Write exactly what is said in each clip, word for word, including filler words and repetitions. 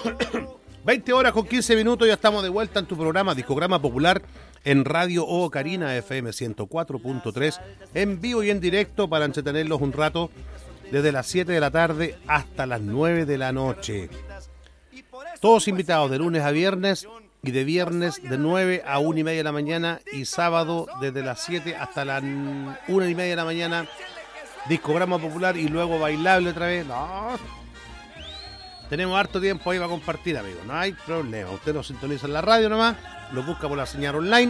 veinte horas con quince minutos, ya estamos de vuelta en tu programa Discograma Popular en Radio Ocarina F M ciento cuatro punto tres, en vivo y en directo para entretenerlos un rato desde las siete de la tarde hasta las nueve de la noche. Todos invitados de lunes a viernes y de viernes de nueve a una y media de la mañana y sábado desde las siete hasta las una y media de la mañana. Discograma Popular y luego bailable otra vez. No, tenemos harto tiempo ahí para compartir, amigos. No hay problema. Usted nos sintoniza en la radio nomás, lo busca por la señal online,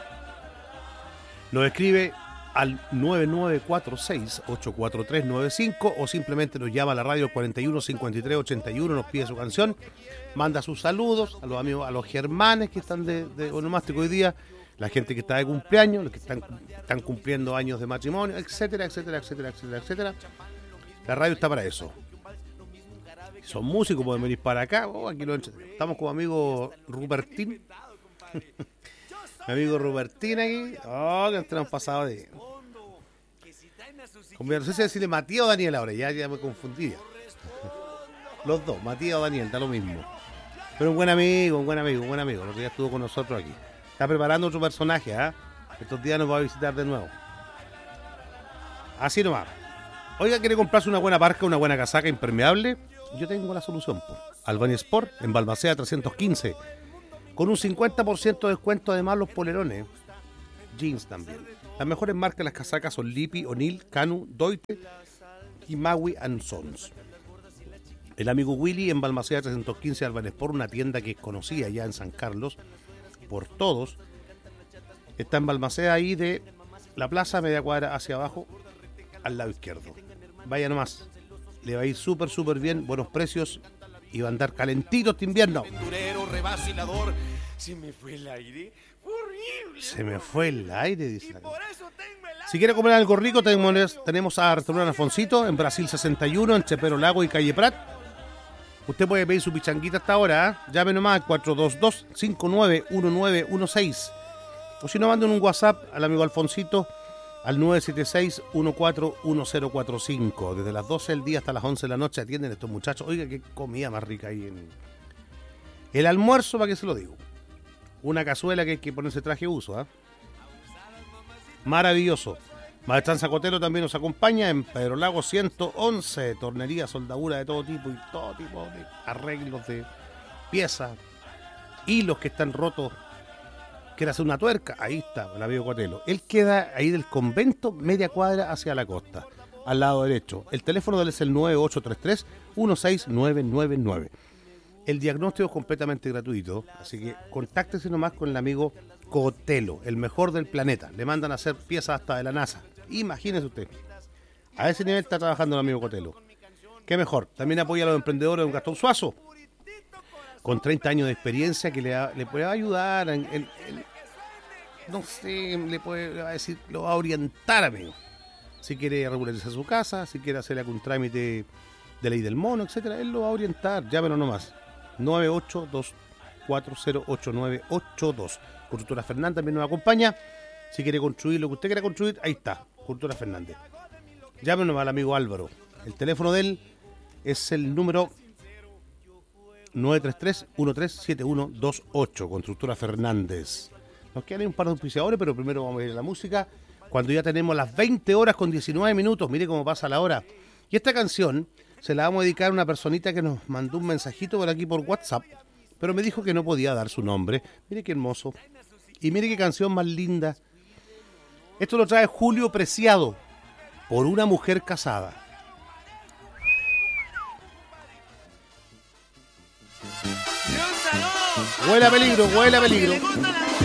nos escribe al nueve nueve cuatro seis, ocho cuatro tres nueve cinco o simplemente nos llama a la radio cuarenta y uno cincuenta y tres ochenta y uno, nos pide su canción, manda sus saludos a los amigos, a los germanes que están de, de onomástico hoy día, la gente que está de cumpleaños, los que están, están cumpliendo años de matrimonio, etcétera, etcétera, etcétera, etcétera, etcétera. La radio está para eso. Si son músicos, pueden venir para acá. Oh, aquí lo estamos como amigo Rupertín. Mi amigo Rupertín aquí. Oh, que tenemos pasado de... Como no sé si decirle Matías o Daniel ahora, ya, ya me confundí. Los dos, Matías o Daniel, da lo mismo. Pero un buen amigo, un buen amigo, un buen amigo. El otro día estuvo con nosotros aquí. Está preparando otro personaje, ¿ah? ¿eh? Estos días nos va a visitar de nuevo. Así nomás. Oiga, ¿quiere comprarse una buena parca, una buena casaca impermeable? Yo tengo la solución, po. Albany Sport, en Balmaceda trescientos quince. Con un cincuenta por ciento de descuento, además los polerones. Jeans también. Las mejores marcas de las casacas son Lippi, O'Neill, Canu, Doite y Maui and Sons. El amigo Willy en Balmaceda trescientos quince, Albany Sport, una tienda que es conocida ya en San Carlos por todos. Está en Balmaceda ahí de la plaza, media cuadra hacia abajo, al lado izquierdo. Vaya nomás, le va a ir súper, súper bien, buenos precios y va a andar calentito este invierno. Se me fue el aire, horrible. Se me fue el aire, dice. Si quiere comer algo rico, tenemos, tenemos a Restaurante Alfoncito en Brasil sesenta y uno, en Chepero Lago y Calle Prat. Usted puede pedir su pichanguita hasta ahora, ¿eh? Llame nomás al cuatro dos dos, cinco nueve uno nueve uno seis. O si no, manden un WhatsApp al amigo Alfoncito al nueve siete seis, uno cuatro uno cero cuatro cinco. Desde las doce del día hasta las once de la noche atienden estos muchachos. Oiga, qué comida más rica ahí en... El almuerzo, ¿para qué se lo digo? Una cazuela que hay que ponerse traje de uso, ¿eh? Maravilloso. Maestranza Cotelo también nos acompaña en Pedro Lago ciento once, tornería, soldadura de todo tipo y todo tipo de arreglos de piezas, hilos que están rotos. Quiere hacer una tuerca, ahí está el amigo Cotelo. Él queda ahí del convento, media cuadra hacia la costa, al lado derecho. El teléfono de él es el nueve ocho tres tres, uno seis nueve nueve nueve. El diagnóstico es completamente gratuito, así que contáctese nomás con el amigo Cotelo, el mejor del planeta. Le mandan a hacer piezas hasta de la NASA. Imagínese usted. A ese nivel está trabajando el amigo Cotelo. ¿Qué mejor? También apoya a los emprendedores de don Gastón Suazo, con treinta años de experiencia, que le, le puede ayudar, en, en, en, no sé, le puede le va a decir, lo va a orientar, amigo. Si quiere regularizar su casa, si quiere hacer algún trámite de ley del mono, etcétera, él lo va a orientar. Llámenos nomás. nueve ocho dos cuatro cero ocho nueve ocho dos. Constructora Fernández también nos acompaña. Si quiere construir lo que usted quiera construir, ahí está, Constructora Fernández. Llámenos al amigo Álvaro. El teléfono de él es el número nueve tres tres, uno tres siete uno dos ocho, Constructora Fernández. Nos quedan un par de auspiciadores, pero primero vamos a ir a la música. Cuando ya tenemos las veinte horas con diecinueve minutos, mire cómo pasa la hora. Y esta canción se la vamos a dedicar a una personita que nos mandó un mensajito por aquí por WhatsApp, pero me dijo que no podía dar su nombre. Mire qué hermoso. Y mire qué canción más linda. Esto lo trae Julio Preciado, Por una mujer casada. Huele a peligro, huele a peligro.